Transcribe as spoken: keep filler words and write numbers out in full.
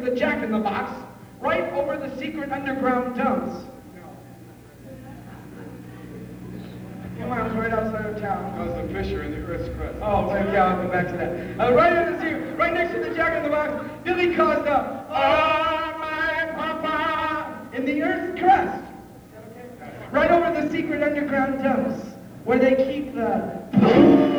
to the Jack in the Box, right over the secret underground dumps. A few miles right outside of town. That was the fissure in the Earth's crust. Oh, thank God, I'll come back to that. Uh, right in the secret, right next to the Jack in the Box, Billy caused a "Oh, my papa" in the Earth's crust. Right over the secret underground dumps, where they keep the